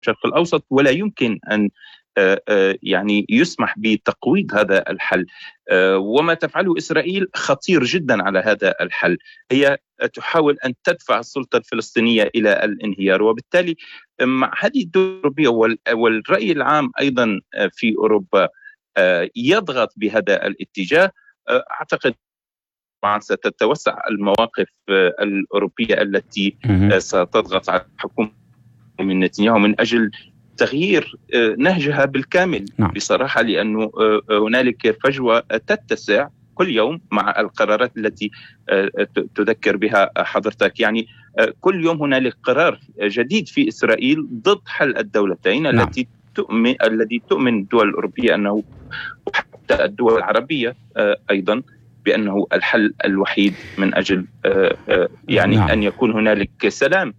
الشرق الأوسط، ولا يمكن أن يعني يسمح بتقويض هذا الحل. وما تفعله إسرائيل خطير جدا على هذا الحل. هي تحاول أن تدفع السلطة الفلسطينية إلى الانهيار، وبالتالي مع هذه الدول الأوروبية والرأي العام أيضا في أوروبا يضغط بهذا الاتجاه. أعتقد طبعا ستتوسع المواقف الأوروبية التي ستضغط على الحكومة من نتنياهو من أجل تغيير نهجها بالكامل. بصراحة، لأنه هنالك فجوة تتسع كل يوم مع القرارات التي تذكر بها حضرتك. يعني كل يوم هنالك قرار جديد في إسرائيل ضد حل الدولتين التي تؤمن الدول الأوروبية أنه، وحتى الدول العربية أيضا، بأنه الحل الوحيد من أجل يعني أن يكون هنالك سلام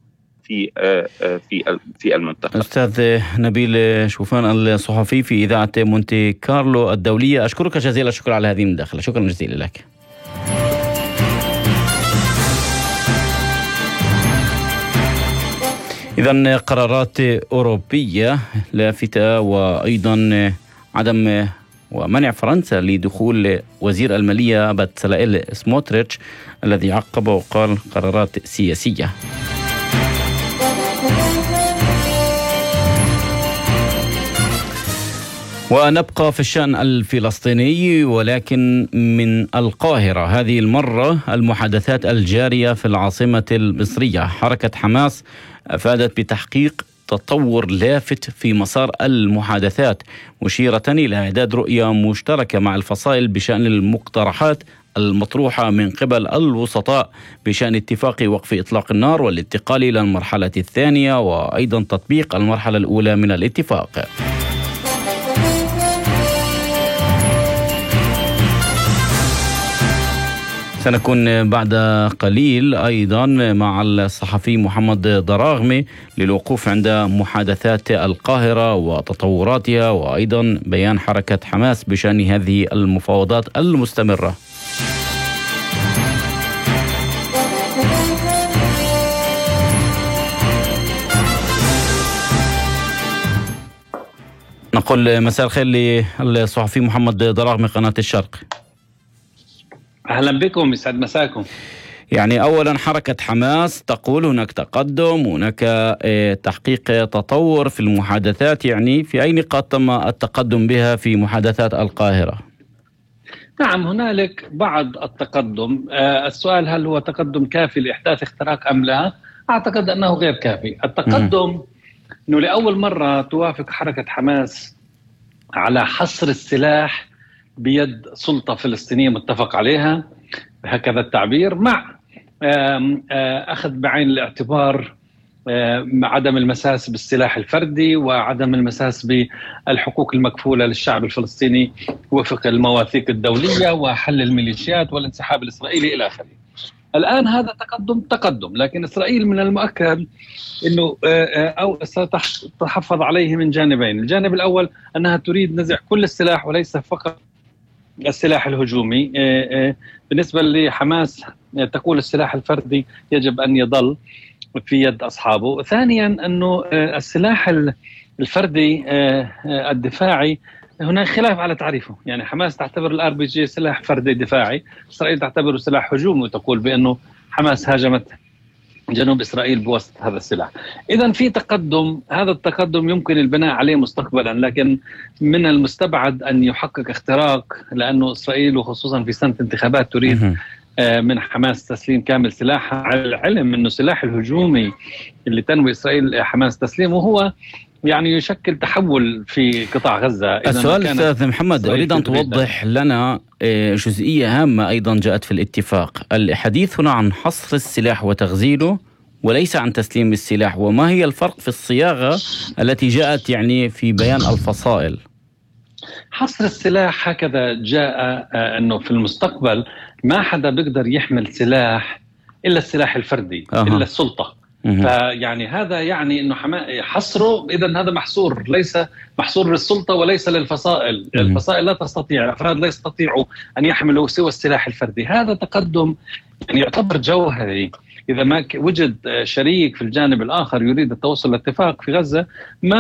في المنطقة. أستاذ نبيل شوفان، الصحفي في إذاعة مونتي كارلو الدولية، أشكرك جزيل الشكر على هذه المداخلة. شكرا جزيلا لك. إذن قرارات أوروبية لافتة، وأيضا عدم ومنع فرنسا لدخول وزير المالية بتسلائل سموتريتش الذي عقب وقال قرارات سياسية. ونبقى في الشأن الفلسطيني، ولكن من القاهرة هذه المرة. المحادثات الجارية في العاصمة المصرية، حركة حماس أفادت بتحقيق تطور لافت في مسار المحادثات، مشيرة إلى إعداد رؤية مشتركة مع الفصائل بشأن المقترحات المطروحة من قبل الوسطاء بشأن اتفاق وقف إطلاق النار والانتقال إلى المرحلة الثانية، وأيضا تطبيق المرحلة الأولى من الاتفاق. سنكون بعد قليل أيضا مع الصحفي محمد دراغمي للوقوف عند محادثات القاهرة وتطوراتها، وأيضا بيان حركة حماس بشأن هذه المفاوضات المستمرة. نقول مساء الخير للصحفي محمد دراغمي قناة الشرق. أهلا بكم، يسعد مساكم. يعني أولا حركة حماس تقول هناك تقدم، هناك تحقيق تطور في المحادثات، يعني في أي نقاط تم التقدم بها في محادثات القاهرة؟ نعم، هنالك بعض التقدم. السؤال هل هو تقدم كافي لإحداث اختراق أم لا؟ أعتقد أنه غير كافي. التقدم أنه لأول مرة توافق حركة حماس على حصر السلاح بيد سلطة فلسطينية متفق عليها، هكذا التعبير، مع أخذ بعين الاعتبار عدم المساس بالسلاح الفردي وعدم المساس بالحقوق المكفولة للشعب الفلسطيني وفق المواثيق الدولية وحل الميليشيات والانسحاب الإسرائيلي إلى آخره. الآن هذا تقدم، لكن إسرائيل من المؤكد أنه أو ستحفظ عليه من جانبين. الجانب الأول أنها تريد نزع كل السلاح وليس فقط السلاح الهجومي. بالنسبة لحماس تقول السلاح الفردي يجب أن يظل في يد أصحابه. ثانيا أنه السلاح الفردي الدفاعي هناك خلاف على تعريفه. يعني حماس تعتبر الار بي جي سلاح فردي دفاعي، إسرائيل تعتبره سلاح هجومي وتقول بأنه حماس هاجمت جنوب إسرائيل بواسطة هذا السلاح. إذن في تقدم، هذا التقدم يمكن البناء عليه مستقبلا، لكن من المستبعد أن يحقق اختراق، لأنه إسرائيل وخصوصا في سنة انتخابات تريد من حماس تسليم كامل سلاحها، على العلم أنه سلاح الهجومي اللي تنوي إسرائيل حماس تسليمه هو يعني يشكل تحول في قطاع غزة. السؤال أستاذ محمد، أريد أن توضح لنا جزئية هامة أيضا جاءت في الاتفاق. الحديث هنا عن حصر السلاح وتغزيله وليس عن تسليم السلاح، وما هي الفرق في الصياغة التي جاءت يعني في بيان الفصائل؟ حصر السلاح هكذا جاء أنه في المستقبل ما حدا بيقدر يحمل سلاح إلا السلاح الفردي إلا السلطة. فيعني هذا يعني انه حصره، اذا هذا محصور، ليس محصور للسلطه وليس للفصائل. الفصائل لا تستطيع، الافراد لا يستطيعوا ان يحملوا سوى السلاح الفردي. هذا تقدم يعني يعتبر جوهري إذا ما وجد شريك في الجانب الآخر يريد التوصل لاتفاق في غزة، ما